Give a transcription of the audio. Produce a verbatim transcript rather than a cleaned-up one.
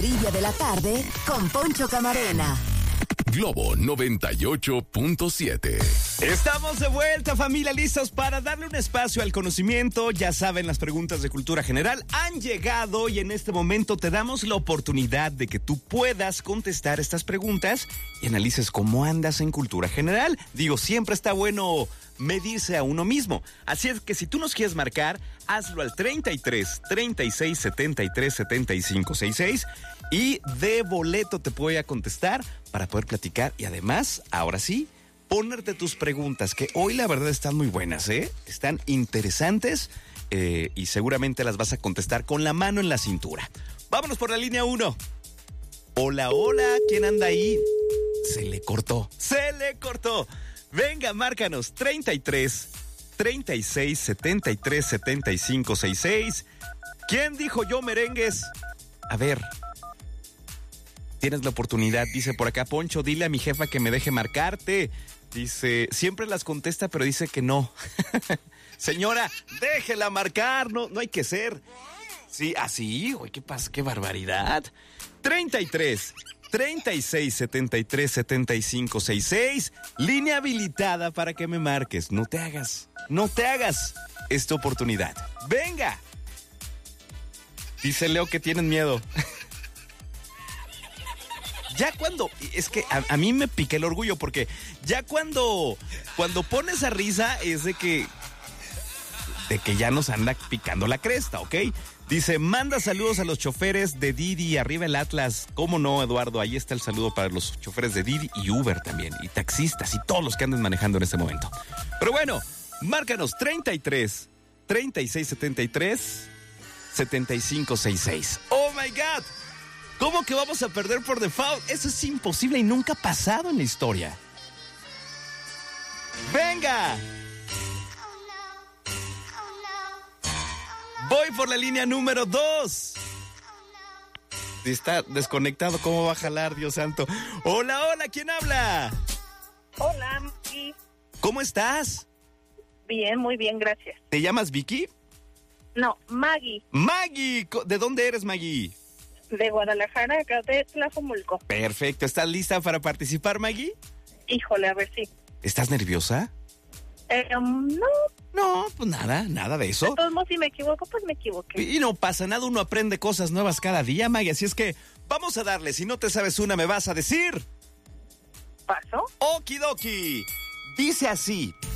trivia de la tarde con Poncho Camarena. Globo noventa y ocho punto siete. Estamos de vuelta, familia, listos para darle un espacio al conocimiento. Ya saben, las preguntas de cultura general han llegado y en este momento te damos la oportunidad de que tú puedas contestar estas preguntas y analices cómo andas en cultura general. Digo, siempre está bueno medirse a uno mismo. Así es que si tú nos quieres marcar, hazlo al treinta y tres, treinta y seis, setenta y tres, setenta y cinco, sesenta y seis y de boleto te voy a contestar para poder platicar y además, ahora sí, ponerte tus preguntas, que hoy la verdad están muy buenas, ¿eh? Están interesantes eh, y seguramente las vas a contestar con la mano en la cintura. Vámonos por la línea uno. Hola, hola, ¿quién anda ahí? Se le cortó, se le cortó. Venga, márcanos treinta y tres, treinta y seis, setenta y tres, setenta y cinco, sesenta y seis. ¿Quién dijo yo merengues? A ver, tienes la oportunidad, dice por acá Poncho, dile a mi jefa que me deje marcarte. Dice, siempre las contesta, pero dice que no. Señora, déjela marcar, no, no hay que ser. Sí, así, güey, ¿qué pasa? ¡Qué barbaridad! treinta y tres, treinta y seis, setenta y tres, setenta y cinco, sesenta y seis. Línea habilitada para que me marques. No te hagas, no te hagas esta oportunidad. ¡Venga! Dice Leo que tienen miedo. Ya cuando, es que a, a mí me pica el orgullo porque ya cuando, cuando pones a risa es de que, de que ya nos anda picando la cresta, ¿ok? Dice, manda saludos a los choferes de Didi, arriba el Atlas. ¿Cómo no, Eduardo? Ahí está el saludo para los choferes de Didi y Uber también, y taxistas y todos los que anden manejando en este momento. Pero bueno, márcanos treinta y tres, treinta y seis, setenta y tres, setenta y cinco, sesenta y seis. ¡Oh, my God! ¿Cómo que vamos a perder por default? Eso es imposible y nunca ha pasado en la historia. ¡Venga! Voy por la línea número dos. Si está desconectado, ¿cómo va a jalar, Dios santo? Hola, hola, ¿quién habla? Hola, Maggie. ¿Cómo estás? Bien, muy bien, gracias. ¿Te llamas Vicky? No, Maggie. Maggie, ¿de dónde eres, Maggie? De Guadalajara, acá de Tlajomulco. Perfecto, ¿estás lista para participar, Maggie? Híjole, a ver si. ¿Estás nerviosa? Eh, um, no. No, pues nada, nada de eso. De todos modos, si me equivoco, pues me equivoqué. Y no pasa nada, uno aprende cosas nuevas cada día, Maggie, así es que vamos a darle. Si no te sabes una, me vas a decir. ¿Paso? Okidoki. Dice así,